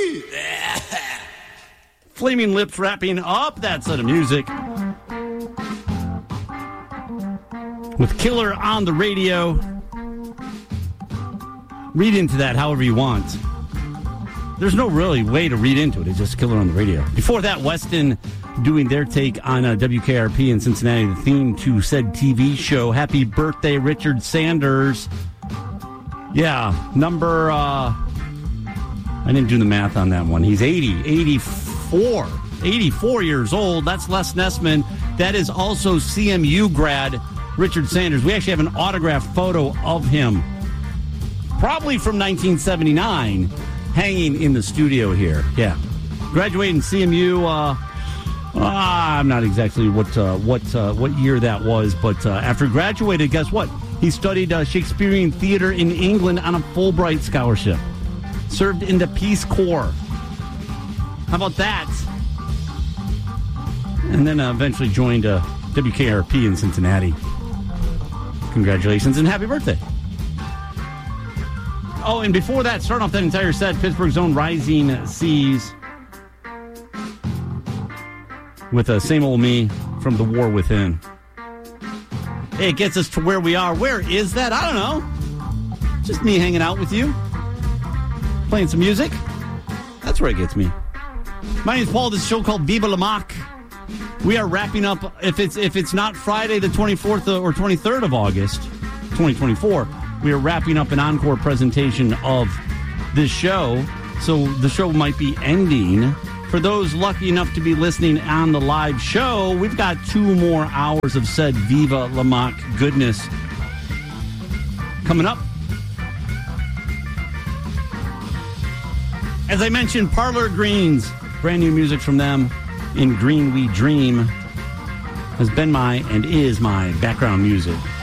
Flaming Lips wrapping up that set of music with Killer on the radio. Read into that however you want. There's no really way to read into it. It's just Killer on the radio. Before that, Weston doing their take on WKRP in Cincinnati, the theme to said TV show. Happy birthday, Richard Sanders. Yeah, number... I didn't do the math on that one. He's 84 years old. That's Les Nessman. That is also CMU grad Richard Sanders. We actually have an autographed photo of him, probably from 1979, hanging in the studio here. Yeah. Graduating CMU, I'm not exactly what year that was, but after he graduated, guess what? He studied Shakespearean theater in England on a Fulbright scholarship. Served in the Peace Corps. How about that? And then eventually joined WKRP in Cincinnati. Congratulations and happy birthday. Oh, and before that, starting off that entire set, Pittsburgh's own Rising Seas with Same Old Me from The War Within. Hey, it gets us to where we are. Where is that? I don't know. Just me hanging out with you. Playing some music. That's where it gets me. My name is Paul. This is a show called Viva La Mac. We are wrapping up, if it's not Friday the 24th or 23rd of August, 2024, we are wrapping up an encore presentation of this show. So the show might be ending. For those lucky enough to be listening on the live show, we've got 2 more hours of said Viva La Mac goodness coming up. As I mentioned, Parlor Greens, brand new music from them, In Green We Dream, has been my and is my background music.